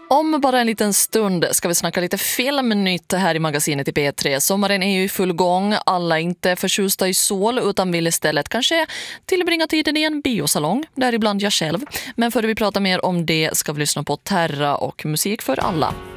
Om bara en liten stund ska vi snacka lite filmnytt här i magasinet i P3. Sommaren är ju i full gång. Alla är inte förtjusta i sol utan vill istället kanske tillbringa tiden i en biosalong. Däribland jag själv. Men före vi pratar mer om det ska vi lyssna på Terra och musik för alla.